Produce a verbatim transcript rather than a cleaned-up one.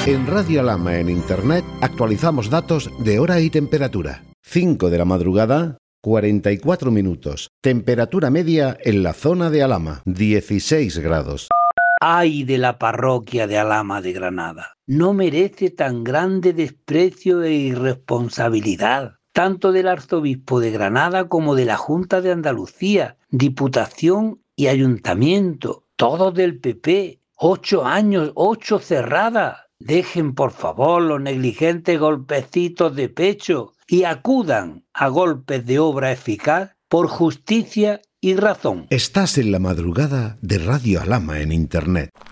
En Radio Alhama en Internet actualizamos datos de hora y temperatura. cinco de la madrugada, cuarenta y cuatro minutos. Temperatura media en la zona de Alhama, dieciséis grados. ¡Ay de la parroquia de Alhama de Granada! No merece tan grande desprecio e irresponsabilidad, tanto del arzobispo de Granada como de la Junta de Andalucía, Diputación y Ayuntamiento, todos del P P. Ocho años, ocho cerradas. Dejen, por favor, los negligentes golpecitos de pecho y acudan a golpes de obra eficaz por justicia y razón. Estás en la madrugada de Radio Alhama en Internet.